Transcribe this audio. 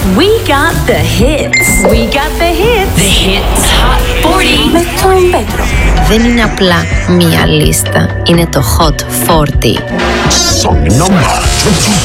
We got the hits. We got the hits. The hits Hot 40 με τον Πέτρο. Δεν είναι απλά μία λίστα. Είναι το Hot 40. Song number 21.